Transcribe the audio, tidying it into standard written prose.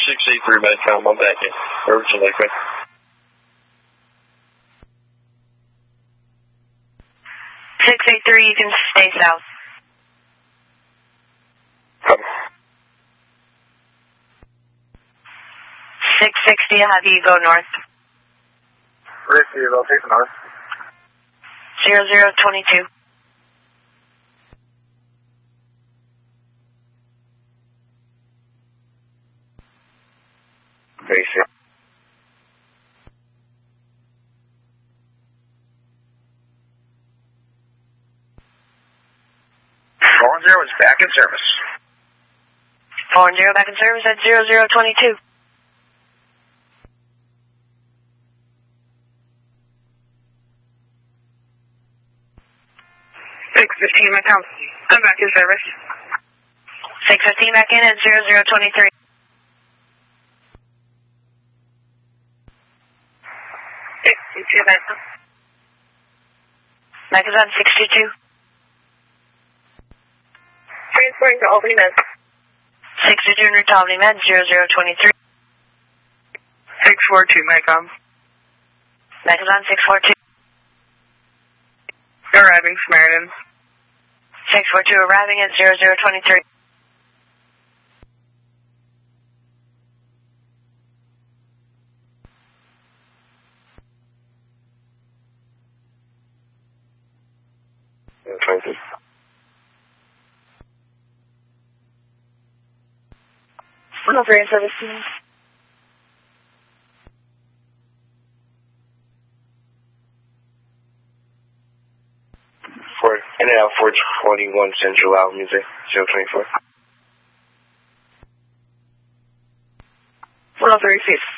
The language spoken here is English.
683 Metcom, I'm back in Irvington Lakeway. 683, you can stay south. 660, I'll have you go north. Risky, I'll take the north. 0022. Basic. 410 is back in service. 410 back in service at 0022. I'm back in service. 615 back in at 0023. 622 back on. Back is on 622. Transporting to Albany Med. 622 en route to Albany Med, 0023. 642 Metcom. Back is on 642. Arriving Samaritan. 642 arriving at 0023. Thank you. 103 in service. In and out 421 Central Album Music, 024. 103 feet.